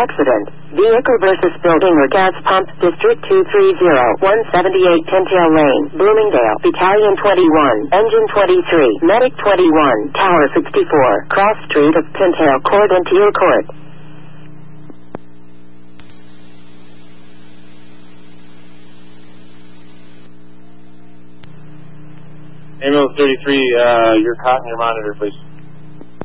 Accident. Vehicle versus building or gas pump. District 230, 178 Pintail Lane, Bloomingdale. Battalion 21, Engine 23, Medic 21, Tower 64, Cross Street of Pintail Court and Teal Court. Ambulance 33, you're caught in your monitor, please.